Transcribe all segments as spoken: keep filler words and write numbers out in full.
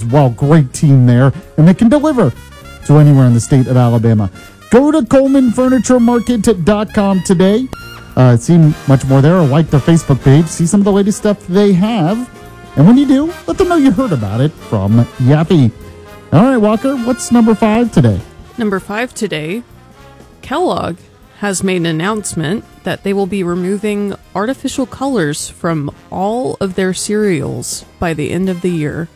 well. Great team there, and they can deliver to anywhere in the state of Alabama. Go to Coleman Furniture Market dot com today. Uh, see much more there, or like their Facebook page. See some of the latest stuff they have. And when you do, let them know you heard about it from Yappy. All right, Walker, what's number five today? Number five today, Kellogg has made an announcement that they will be removing artificial colors from all of their cereals by the end of the year.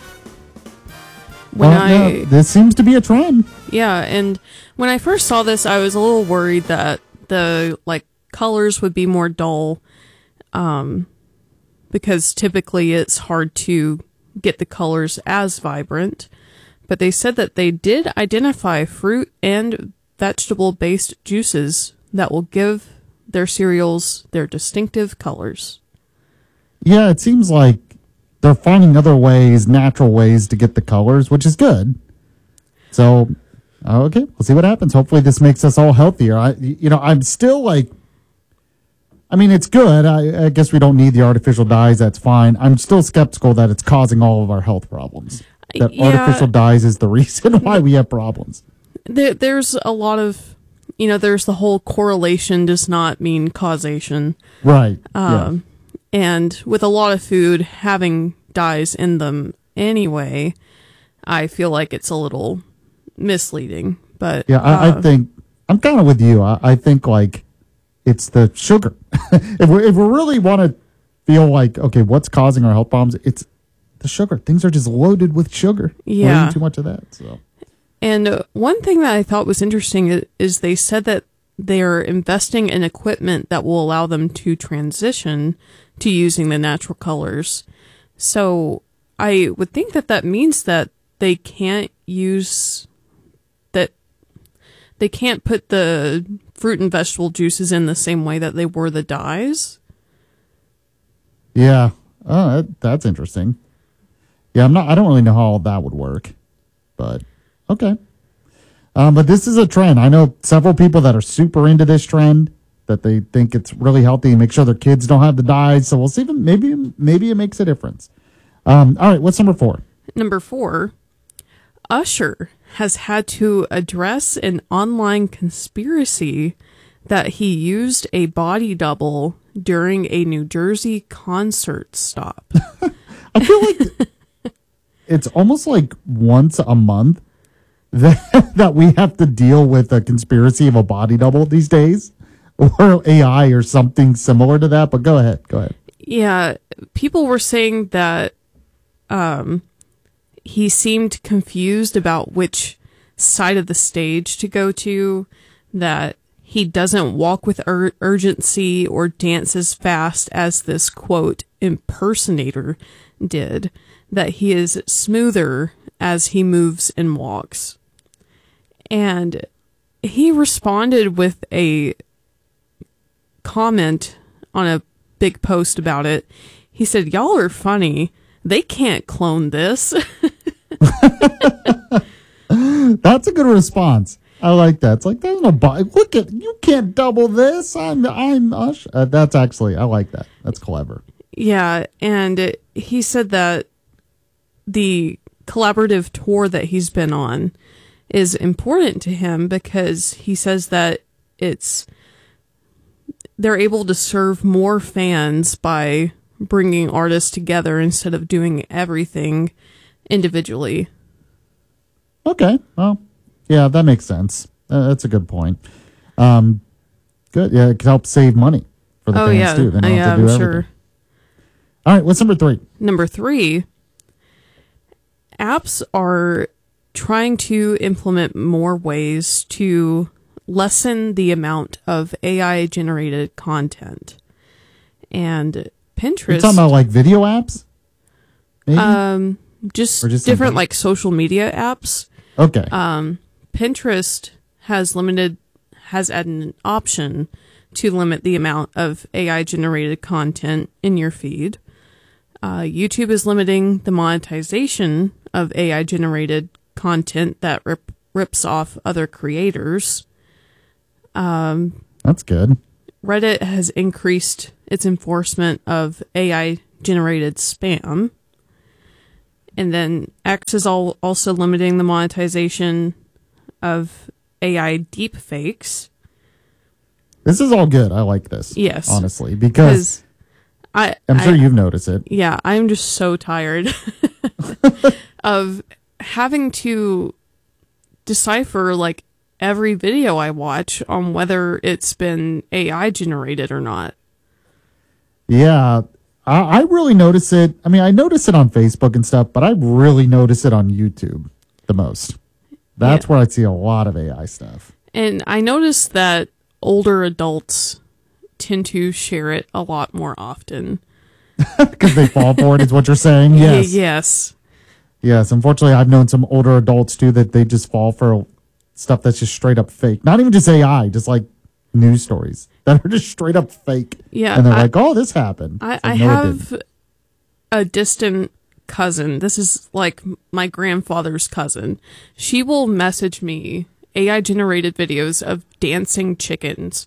When well, I, no, this seems to be a trend. Yeah, and when I first saw this, I was a little worried that the like colors would be more dull, um, because typically it's hard to get the colors as vibrant. But they said that they did identify fruit and vegetable-based juices that will give their cereals their distinctive colors. Yeah, it seems like they're finding other ways, natural ways to get the colors, which is good. So, okay, we'll see what happens. Hopefully this makes us all healthier. I, you know, I'm still like, I mean, it's good. I, I guess we don't need the artificial dyes. That's fine. I'm still skeptical that it's causing all of our health problems. That yeah, artificial dyes is the reason why we have problems. There, there's a lot of, you know, there's the whole correlation does not mean causation. Right. Um, yeah. And with a lot of food having dyes in them anyway, I feel like it's a little misleading. But yeah, I, uh, I think I'm kind of with you. I, I think like it's the sugar. if we if we really want to feel like, okay, what's causing our health problems? It's the sugar. Things are just loaded with sugar. Yeah. We're eating too much of that. So. And one thing that I thought was interesting is they said that they're investing in equipment that will allow them to transition to using the natural colors. So I would think that that means that they can't use that they can't put the fruit and vegetable juices in the same way that they were the dyes. Yeah. Oh, that, that's interesting. Yeah, I'm not. I don't really know how all that would work, but. Okay. Um, but this is a trend. I know several people that are super into this trend, that they think it's really healthy and make sure their kids don't have the dyes. So we'll see if it, maybe, maybe it makes a difference. Um, all right. What's number four? Number four, Usher has had to address an online conspiracy that he used a body double during a New Jersey concert stop. I feel like it's almost like once a month that, that we have to deal with a conspiracy of a body double these days, or A I or something similar to that. But go ahead. Go ahead. Yeah. People were saying that um, he seemed confused about which side of the stage to go to, that he doesn't walk with ur- urgency or dance as fast as this, quote, impersonator did, that he is smoother as he moves and walks. And he responded with a comment on a big post about it. He said, "Y'all are funny. They can't clone this." That's a good response. I like that. It's like, there's no body. Look at, you can't double this. I'm, I'm, Ush. Uh, that's actually, I like that. That's clever. Yeah. And he said that the collaborative tour that he's been on is important to him because he says that it's, they're able to serve more fans by bringing artists together instead of doing everything individually. Okay. Well, yeah, that makes sense. Uh, that's a good point. Um, good. Yeah, it can help save money for the oh, fans yeah. too. They don't uh, have yeah, to do I'm everything. sure. All right, what's number three? Number three, apps are trying to implement more ways to lessen the amount of A I-generated content. And Pinterest... You're talking about like video apps? Maybe? Um, just, just different something? like social media apps. Okay. Um, Pinterest has limited, has added an option to limit the amount of A I-generated content in your feed. Uh, YouTube is limiting the monetization of A I-generated content that rip, rips off other creators. Um, That's good. Reddit has increased its enforcement of A I-generated spam. And then X is all also limiting the monetization of A I deepfakes. This is all good. I like this. Yes. Honestly, because I, I'm sure I, you've noticed it. Yeah, I'm just so tired of having to decipher like every video I watch on whether it's been A I generated or not. Yeah, I, I really notice it. I mean, I notice it on Facebook and stuff, but I really notice it on YouTube the most. That's Yeah. where I see a lot of A I stuff. And I noticed that older adults tend to share it a lot more often. Because they fall for it, is what you're saying? Yes. Y- yes. Yes. Unfortunately, I've known some older adults too that they just fall for stuff that's just straight up fake. Not even just A I, just like news stories that are just straight up fake. Yeah. And they're I, like, oh, this happened. I, It's I like, no, it have didn't. a distant cousin. This is like my grandfather's cousin. She will message me A I generated videos of dancing chickens.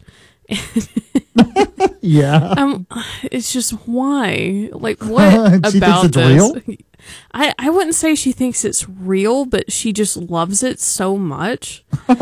Yeah. Um, it's just why? Like, what She about thinks it's this? real? I, I wouldn't say she thinks it's real, but she just loves it so much.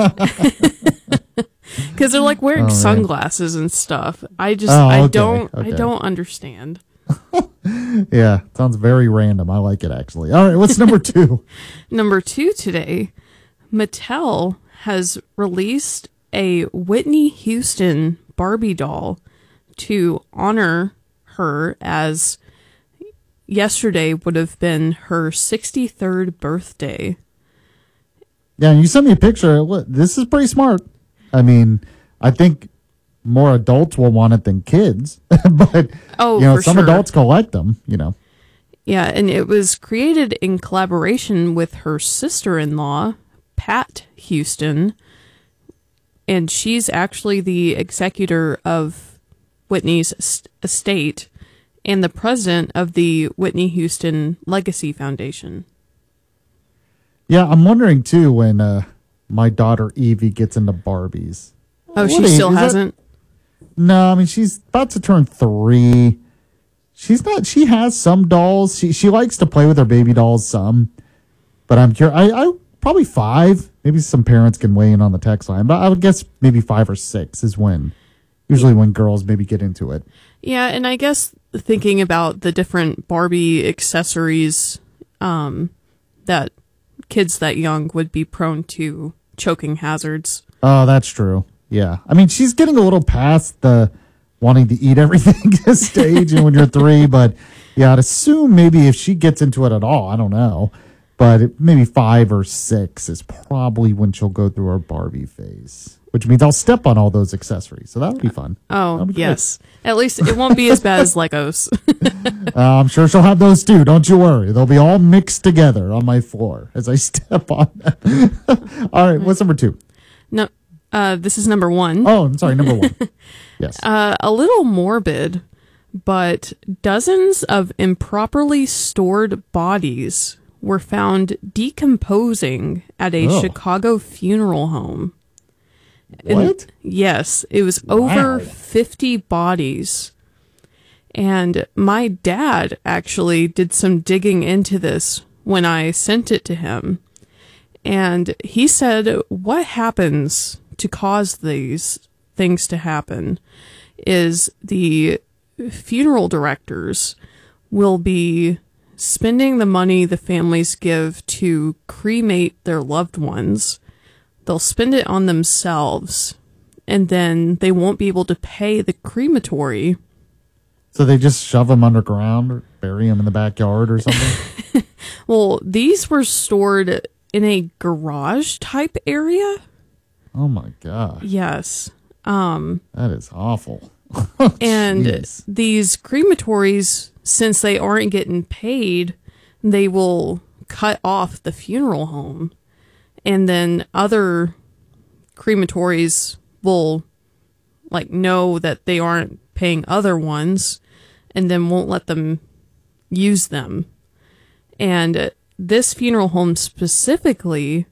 Because they're like wearing Oh, man. sunglasses and stuff. I just, Oh, I okay, don't, okay. I don't understand. Yeah. Sounds very random. I like it, actually. All right. What's number two? Number two today, Mattel has released a Whitney Houston Barbie doll to honor her, as yesterday would have been her sixty-third birthday. Yeah. And you sent me a picture. Look, this is pretty smart. I mean, I think more adults will want it than kids. But, Oh, you know, for some sure. adults collect them, you know. Yeah, and it was created in collaboration with her sister-in-law, Pat Houston, and she's actually the executor of Whitney's est- estate and the president of the Whitney Houston Legacy Foundation. Yeah. I'm wondering, too, when uh, my daughter Evie gets into Barbies. Oh, What she age- still is that- hasn't? No, I mean, she's about to turn three. She's not, she has some dolls. She she likes to play with her baby dolls some. But I'm curious. I, I probably five. Maybe some parents can weigh in on the text line. But I would guess maybe five or six is when, usually when girls maybe get into it. Yeah, and I guess thinking about the different Barbie accessories um, that kids that young would be prone to choking hazards. Oh, that's true. Yeah. I mean, she's getting a little past the wanting to eat everything stage and when you're three. But yeah, I'd assume maybe if she gets into it at all, I don't know. But it, maybe five or six is probably when she'll go through her Barbie phase, which means I'll step on all those accessories. So that'll be fun. Oh, That'll be great. yes. At least it won't be as bad as Legos. Uh, I'm sure she'll have those too. Don't you worry. They'll be all mixed together on my floor as I step on them. All right. What's number two? No, uh, this is number one. Oh, I'm sorry. Number one. Yes. Uh, a little morbid, but dozens of improperly stored bodies were found decomposing at a Oh. Chicago funeral home. And- What? yes, it was over Wow. fifty bodies. And my dad actually did some digging into this when I sent it to him. And he said what happens to cause these things to happen is the funeral directors will be spending the money the families give to cremate their loved ones. They'll spend it on themselves, and then they won't be able to pay the crematory. So they just shove them underground or bury them in the backyard or something? Well, these were stored in a garage type area. Oh my God. Yes. That is awful. And Jeez. these crematories, since they aren't getting paid, they will cut off the funeral home. And then other crematories will like know that they aren't paying other ones and then won't let them use them. And this funeral home specifically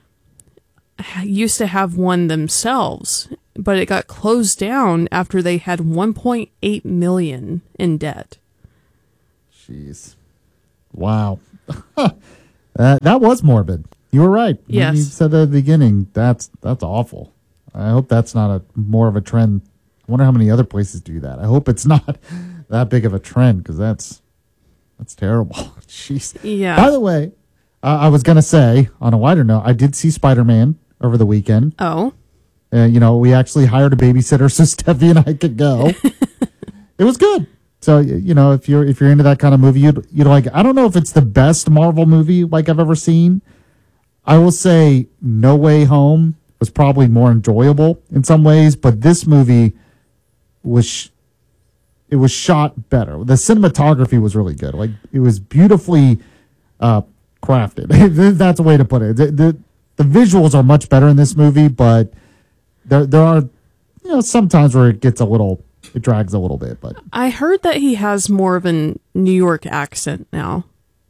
used to have one themselves, but it got closed down after they had one point eight million in debt. Jeez. Wow. that, that was morbid. You were right. When Yes. you said at the beginning, that's that's awful. I hope that's not a more of a trend. I wonder how many other places do that. I hope it's not that big of a trend because that's that's terrible. Jeez. Yeah. By the way, uh, I was gonna say on a wider note, I did see Spider-Man over the weekend. Oh. Uh, you know, we actually hired a babysitter so Steffi and I could go. It was good. So you know, if you're if you're into that kind of movie, you'd you'd like. I don't know if it's the best Marvel movie like I've ever seen. I will say No Way Home was probably more enjoyable in some ways, but this movie was sh- it was shot better. The cinematography was really good. Like it was beautifully uh, crafted. That's a way to put it. The, the the visuals are much better in this movie, but there there are you know sometimes where it gets a little it drags a little bit. But I heard that he has more of a New York accent now.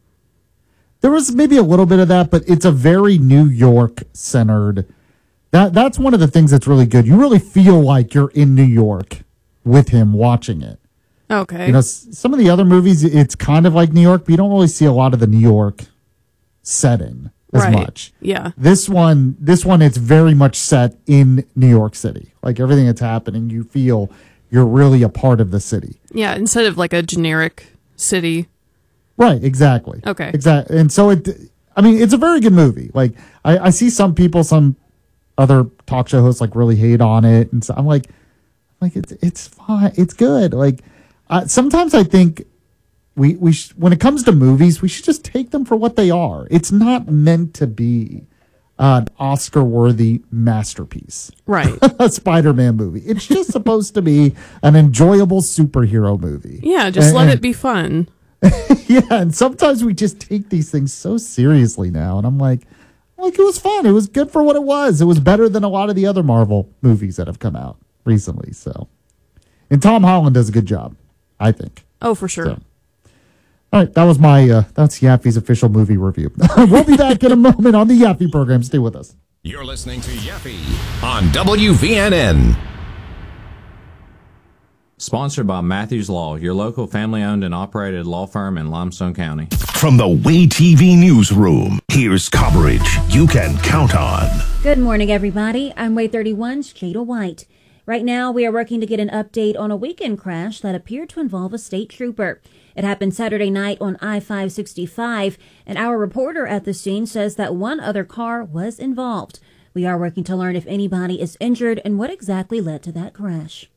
there was maybe a little bit of that, but it's a very New York centered. That that's one of the things that's really good. You really feel like you're in New York with him watching it. Okay. You know, s- some of the other movies, it's kind of like New York, but you don't really see a lot of the New York setting as Right. much. Yeah. This one, this one, it's very much set in New York City. Like everything that's happening, you feel you're really a part of the city. Yeah, instead of like a generic city. Right, exactly. Okay. Exactly. And so it, I mean, it's a very good movie. Like I, I see some people, some other talk show hosts like really hate on it. And so I'm like, like it's, it's fine. It's good. Like uh, sometimes I think we, we, sh- when it comes to movies, we should just take them for what they are. It's not meant to be an Oscar worthy masterpiece. Right. A Spider-Man movie. It's just supposed to be an enjoyable superhero movie. Yeah, just And- let and- it be fun. Yeah, and sometimes we just take these things so seriously now, and I'm like, like it was fun. It was good for what it was. It was better than a lot of the other Marvel movies that have come out recently. So, and Tom Holland does a good job, I think. Oh, for sure. So. All right, that was my uh, that's Yaffe's official movie review. We'll be back in a moment on the Yaffe program. Stay with us. You're listening to Yaffe on W V N N. Sponsored by Matthews Law, your local family-owned and operated law firm in Limestone County. From the Way T V newsroom, here's coverage you can count on. Good morning, everybody. I'm Way thirty-one's Jada White. Right now, we are working to get an update on a weekend crash that appeared to involve a state trooper. It happened Saturday night on I five sixty-five, and our reporter at the scene says that one other car was involved. We are working to learn if anybody is injured and what exactly led to that crash.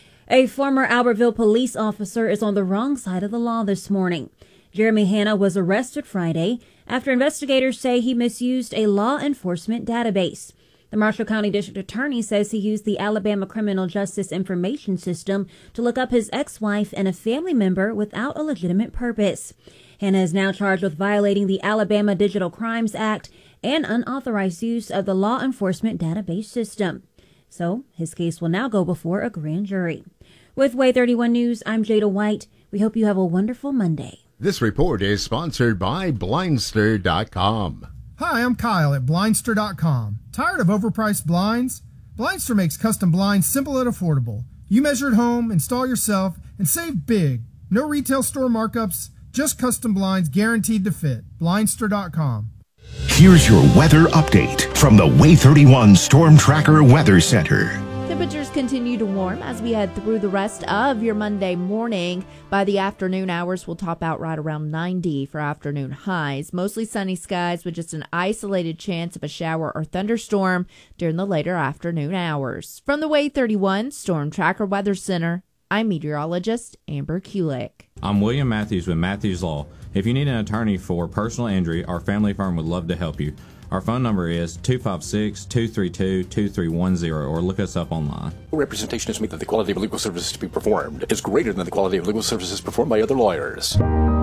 A former Albertville police officer is on the wrong side of the law this morning. Jeremy Hanna was arrested Friday after investigators say he misused a law enforcement database. The Marshall County District Attorney says he used the Alabama Criminal Justice Information System to look up his ex-wife and a family member without a legitimate purpose. Hanna is now charged with violating the Alabama Digital Crimes Act and unauthorized use of the law enforcement database system. So his case will now go before a grand jury. With Way thirty-one News, I'm Jada White. We hope you have a wonderful Monday. This report is sponsored by Blindster dot com. Hi, I'm Kyle at Blindster dot com. Tired of overpriced blinds? Blindster makes custom blinds simple and affordable. You measure at home, install yourself, and save big. No retail store markups, just custom blinds guaranteed to fit. Blindster dot com. Here's your weather update from the Way thirty-one Storm Tracker Weather Center. Temperatures continue to warm as we head through the rest of your Monday morning. By the afternoon hours, we'll top out right around ninety for afternoon highs. Mostly sunny skies with just an isolated chance of a shower or thunderstorm during the later afternoon hours. From the Way thirty-one Storm Tracker Weather Center, I'm meteorologist Amber Kulik. I'm William Matthews with Matthews Law. If you need an attorney for personal injury, our family firm would love to help you. Our phone number is two five six, two three two, two three one zero or look us up online. Representation is made that the quality of legal services to be performed is greater than the quality of legal services performed by other lawyers.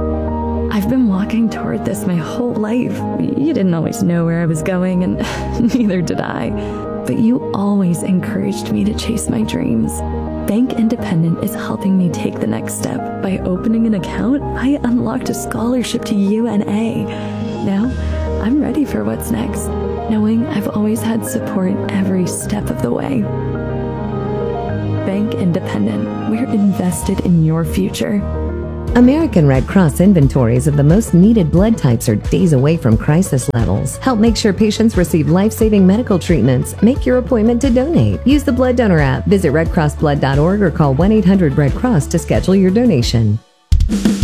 I've been walking toward this my whole life. You didn't always know where I was going, and neither did I. But you always encouraged me to chase my dreams. Bank Independent is helping me take the next step. By opening an account, I unlocked a scholarship to U N A. Now, I'm ready for what's next, knowing I've always had support every step of the way. Bank Independent, we're invested in your future. American Red Cross inventories of the most needed blood types are days away from crisis levels. Help make sure patients receive life-saving medical treatments. Make your appointment to donate. Use the Blood Donor app. Visit red cross blood dot org or call one eight hundred red cross to schedule your donation.